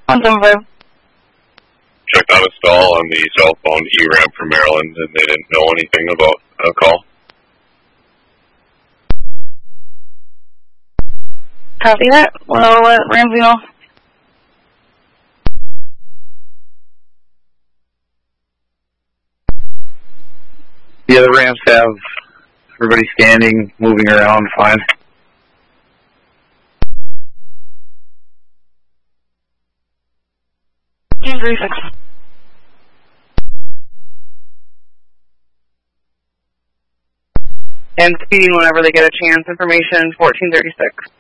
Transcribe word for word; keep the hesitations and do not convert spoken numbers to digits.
one seven five. Checked on a stall on the southbound E-ramp from Maryland, and they didn't know anything about a call. Copy that. Well, let Ramsey know. The other ramps have everybody standing, moving around fine. three six. And speeding whenever they get a chance. Information fourteen thirty-six.